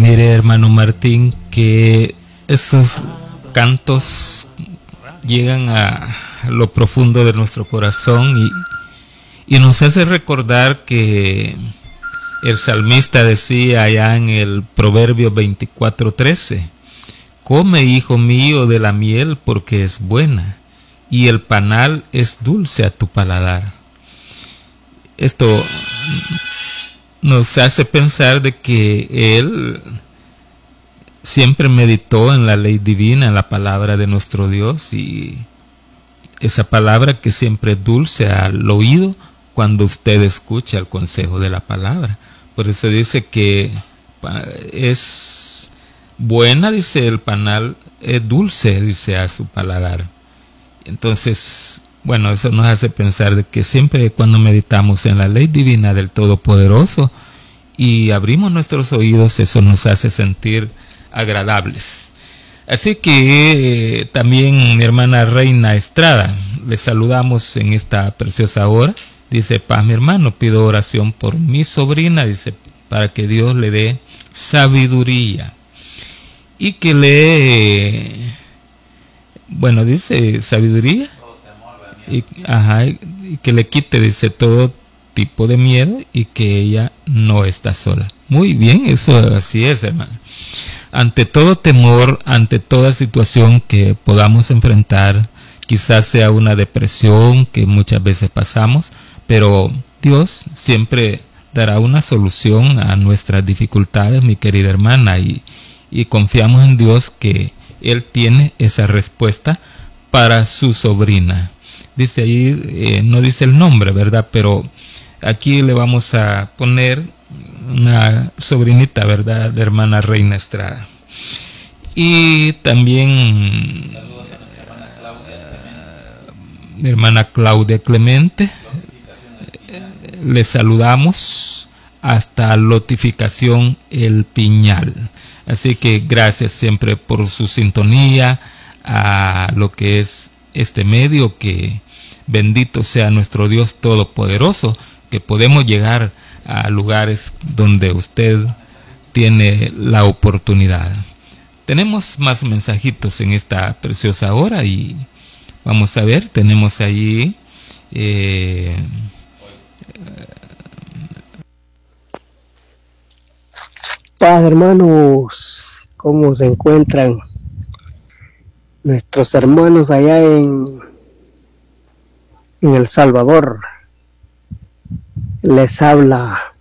Mire, hermano Martín, que esos cantos llegan a lo profundo de nuestro corazón y nos hace recordar que el salmista decía allá en el Proverbio 24:13: come, hijo mío, de la miel porque es buena, y el panal es dulce a tu paladar. Esto nos hace pensar de que él siempre meditó en la ley divina, en la palabra de nuestro Dios, y esa palabra que siempre es dulce al oído cuando usted escucha el consejo de la palabra. Por eso dice que es buena, dice, el panal es dulce, dice, a su paladar. Entonces, bueno, eso nos hace pensar de que siempre cuando meditamos en la ley divina del Todopoderoso y abrimos nuestros oídos, eso nos hace sentir agradables. Así que también mi hermana Reina Estrada, le saludamos en esta preciosa hora. Dice: paz, mi hermano, pido oración por mi sobrina, dice, para que Dios le dé sabiduría y que dice sabiduría y que le quite, dice, todo tipo de miedo y que ella no está sola. Muy bien, eso así es, hermano. Ante todo temor, ante toda situación que podamos enfrentar, quizás sea una depresión que muchas veces pasamos, pero Dios siempre dará una solución a nuestras dificultades, mi querida hermana, y confiamos en Dios que Él tiene esa respuesta para su sobrina. Dice ahí, no dice el nombre, ¿verdad? Pero aquí le vamos a poner una sobrinita, ¿verdad?, de hermana Reina Estrada. Y también mi hermana Claudia Clemente, le saludamos hasta Lotificación El Piñal. Así que gracias siempre por su sintonía a lo que es este medio, que bendito sea nuestro Dios Todopoderoso, que podemos llegar a lugares donde usted tiene la oportunidad. Tenemos más mensajitos en esta preciosa hora y vamos a ver, tenemos allí paz, hermanos, ¿cómo se encuentran nuestros hermanos allá en El Salvador? Les habla